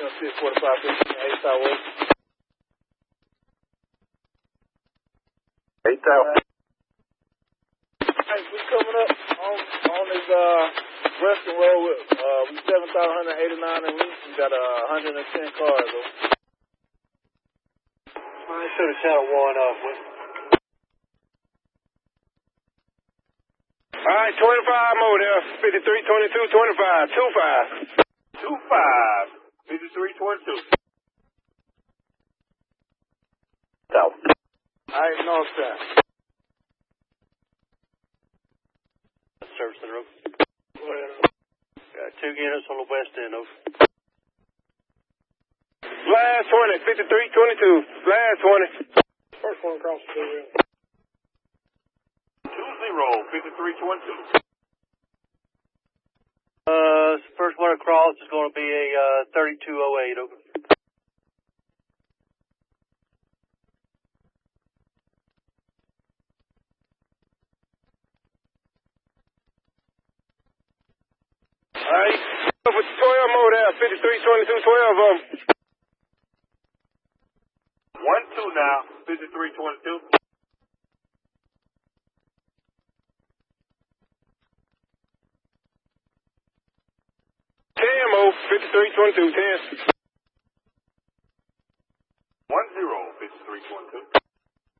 8 Southwest. 8 South. Hey, we coming up on this Western Road with we 7,189 in lease. We got 110 cars. I should have channel 1 up with. All right, 25 more there. 53, 22, 25, 25. 25, 53, 22. South. All right, north side. Service the road. Got 2 units on the west end of. Last 20, 53, 22. Last 20. First one across the field. 2-0, 53, 22. First one across is going to be a 3208 over. All right, for 12 more there. 53, 22, 12 of them. 1-2 now. 53, 22. 10 more. 53, 22, 10.